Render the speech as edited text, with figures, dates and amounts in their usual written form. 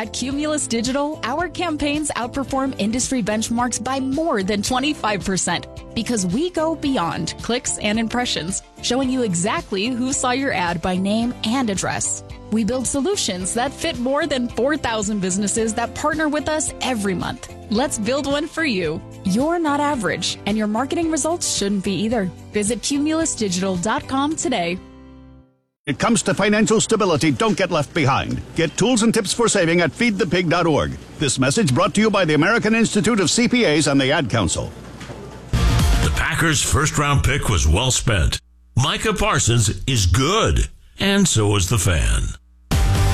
At Cumulus Digital, our campaigns outperform industry benchmarks by more than 25% because we go beyond clicks and impressions, showing you exactly who saw your ad by name and address. We build solutions that fit more than 4,000 businesses that partner with us every month. Let's build one for you. You're not average, and your marketing results shouldn't be either. Visit cumulusdigital.com today. When it comes to financial stability, don't get left behind. Get tools and tips for saving at feedthepig.org. This message brought to you by the American Institute of CPAs and the Ad Council. The Packers' first-round pick was well spent. Micah Parsons is good, and so is the fan.